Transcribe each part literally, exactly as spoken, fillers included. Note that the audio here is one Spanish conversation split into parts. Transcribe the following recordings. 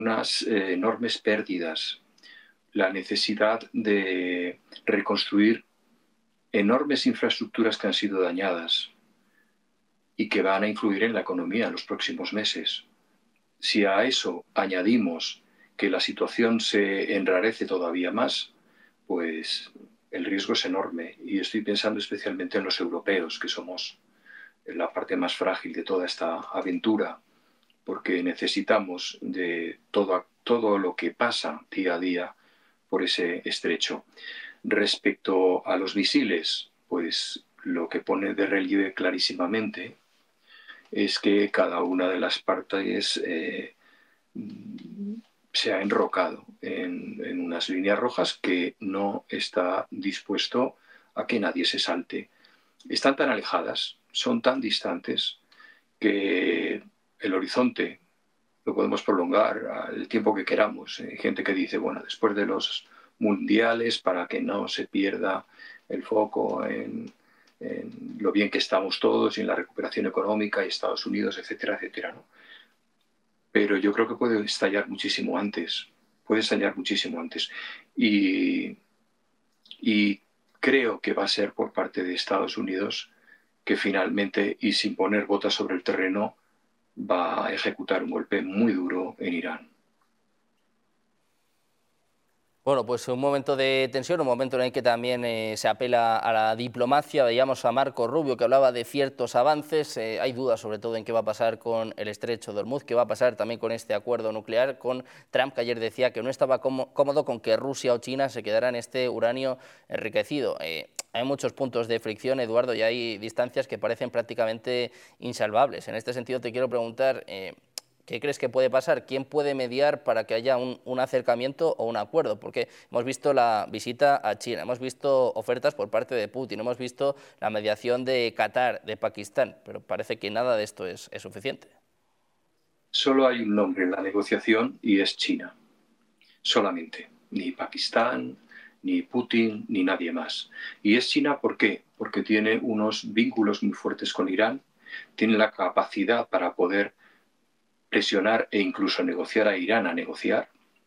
unas eh, enormes pérdidas, la necesidad de reconstruir enormes infraestructuras que han sido dañadas y que van a influir en la economía en los próximos meses. Si a eso añadimos que la situación se enrarece todavía más, pues el riesgo es enorme. Y estoy pensando especialmente en los europeos, que somos la parte más frágil de toda esta aventura, porque necesitamos de todo, todo lo que pasa día a día por ese estrecho. Respecto a los misiles, pues lo que pone de relieve clarísimamente es que cada una de las partes eh, se ha enrocado en, en unas líneas rojas que no está dispuesto a que nadie se salte. Están tan alejadas, son tan distantes, que el horizonte lo podemos prolongar al tiempo que queramos. Hay gente que dice, bueno, después de los mundiales, para que no se pierda el foco en, en lo bien que estamos todos y en la recuperación económica y Estados Unidos, etcétera, etcétera, ¿no? Pero yo creo que puede estallar muchísimo antes, puede estallar muchísimo antes. Y, y creo que va a ser por parte de Estados Unidos que finalmente, y sin poner botas sobre el terreno, va a ejecutar un golpe muy duro en Irán. Bueno, pues un momento de tensión, un momento en el que también eh, se apela a la diplomacia. Veíamos a Marco Rubio que hablaba de ciertos avances. Eh, hay dudas sobre todo en qué va a pasar con el estrecho de Hormuz, qué va a pasar también con este acuerdo nuclear, con Trump, que ayer decía que no estaba cómodo con que Rusia o China se quedaran este uranio enriquecido. Eh, hay muchos puntos de fricción, Eduardo, y hay distancias que parecen prácticamente insalvables. En este sentido te quiero preguntar... Eh, ¿Qué crees que puede pasar? ¿Quién puede mediar para que haya un, un acercamiento o un acuerdo? Porque hemos visto la visita a China, hemos visto ofertas por parte de Putin, hemos visto la mediación de Qatar, de Pakistán, pero parece que nada de esto es, es suficiente. Solo hay un nombre en la negociación y es China. Solamente. Ni Pakistán, ni Putin, ni nadie más. Y es China, ¿por qué? Porque tiene unos vínculos muy fuertes con Irán, tiene la capacidad para poder presionar e incluso negociar a Irán a negociar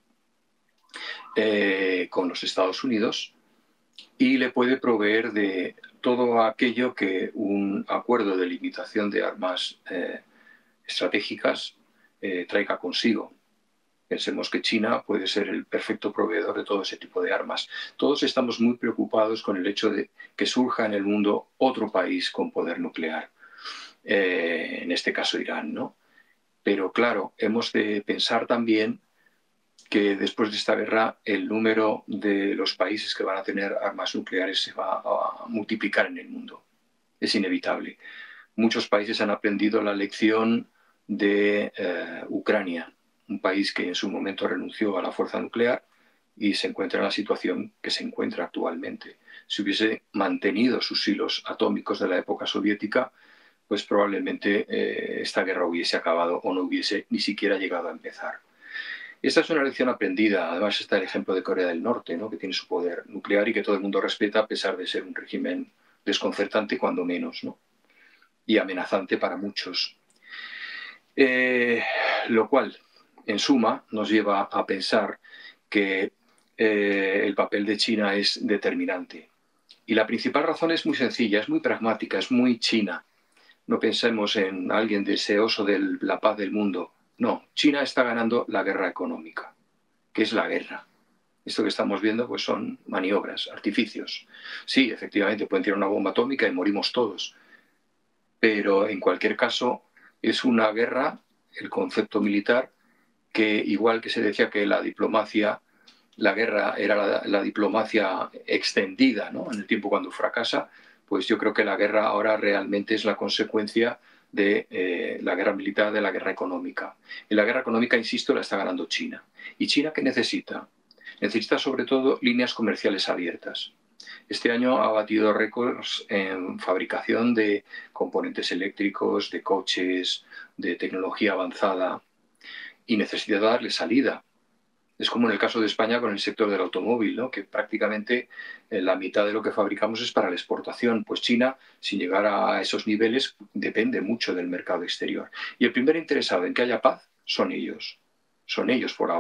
eh, con los Estados Unidos, y le puede proveer de todo aquello que un acuerdo de limitación de armas eh, estratégicas eh, traiga consigo. Pensemos que China puede ser el perfecto proveedor de todo ese tipo de armas. Todos estamos muy preocupados con el hecho de que surja en el mundo otro país con poder nuclear, eh, en este caso Irán, ¿no? Pero claro, hemos de pensar también que después de esta guerra el número de los países que van a tener armas nucleares se va a multiplicar en el mundo. Es inevitable. Muchos países han aprendido la lección de eh, Ucrania, un país que en su momento renunció a la fuerza nuclear y se encuentra en la situación que se encuentra actualmente. Si hubiese mantenido sus hilos atómicos de la época soviética, pues probablemente eh, esta guerra hubiese acabado o no hubiese ni siquiera llegado a empezar. Esta es una lección aprendida. Además está el ejemplo de Corea del Norte, ¿no? Que tiene su poder nuclear y que todo el mundo respeta a pesar de ser un régimen desconcertante, cuando menos, ¿no? Y amenazante para muchos. Eh, lo cual, en suma, nos lleva a pensar que eh, el papel de China es determinante. Y la principal razón es muy sencilla, es muy pragmática, es muy china. No pensemos en alguien deseoso de la paz del mundo. No, China está ganando la guerra económica. ¿Qué es la guerra? Esto que estamos viendo pues son maniobras, artificios. Sí, efectivamente pueden tirar una bomba atómica y morimos todos. Pero en cualquier caso es una guerra, el concepto militar, que igual que se decía que la diplomacia, la guerra era la, la diplomacia extendida, ¿no? En el tiempo cuando fracasa, pues yo creo que la guerra ahora realmente es la consecuencia de eh, la guerra militar, de la guerra económica. Y la guerra económica, insisto, la está ganando China. ¿Y China qué necesita? Necesita sobre todo líneas comerciales abiertas. Este año ha batido récords en fabricación de componentes eléctricos, de coches, de tecnología avanzada, y necesita darle salida. Es como en el caso de España con el sector del automóvil, ¿no? Que prácticamente la mitad de lo que fabricamos es para la exportación. Pues China, sin llegar a esos niveles, depende mucho del mercado exterior. Y el primer interesado en que haya paz son ellos. son ellos por ahora.